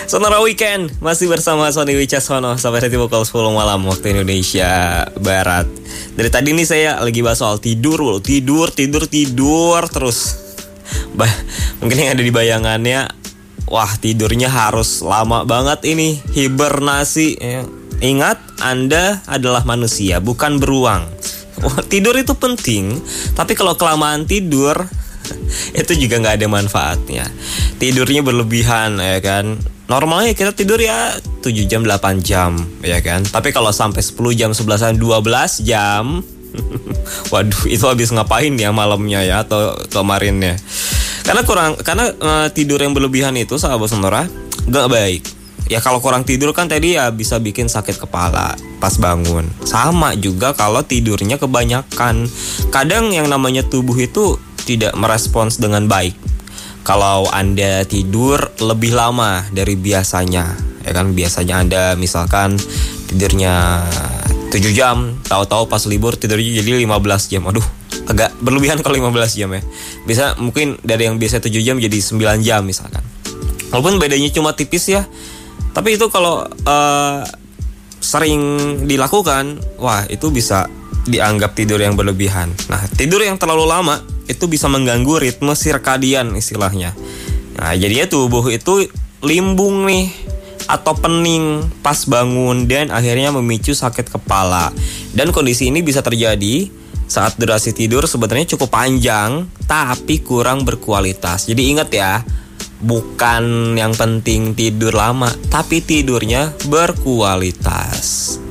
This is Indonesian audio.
Sonora Weekend masih bersama Sony Wicaksono sampai nanti pukul 10 malam waktu Indonesia Barat. Dari tadi nih saya lagi bahas soal tidur terus. Mungkin yang ada di bayangannya, wah tidurnya harus lama banget ini, hibernasi. Ingat, Anda adalah manusia, bukan beruang. Tidur itu penting, tapi kalau kelamaan tidur itu juga nggak ada manfaatnya. Tidurnya berlebihan, ya kan. Normalnya kita tidur ya 7 jam, 8 jam, ya kan. Tapi kalau sampai 10 jam, 11 jam, 12 jam waduh, itu habis ngapain ya malamnya ya, atau kemarinnya. Karena tidur yang berlebihan itu, sahabat Sonora, nggak baik. Ya kalau kurang tidur kan tadi ya bisa bikin sakit kepala pas bangun. Sama juga kalau tidurnya kebanyakan. Kadang yang namanya tubuh itu tidak merespons dengan baik kalau Anda tidur lebih lama dari biasanya. Ya kan, biasanya Anda misalkan tidurnya 7 jam, tahu-tahu pas libur tidurnya jadi 15 jam. Aduh, agak berlebihan kalau 15 jam ya. Bisa mungkin dari yang biasa 7 jam jadi 9 jam misalkan. Walaupun bedanya cuma tipis ya, tapi itu kalau sering dilakukan, wah itu bisa dianggap tidur yang berlebihan. Nah, tidur yang terlalu lama itu bisa mengganggu ritme sirkadian istilahnya. Nah, jadinya tubuh itu limbung nih atau pening pas bangun dan akhirnya memicu sakit kepala. Dan kondisi ini bisa terjadi saat durasi tidur sebenarnya cukup panjang tapi kurang berkualitas. Jadi ingat ya, bukan yang penting tidur lama, tapi tidurnya berkualitas.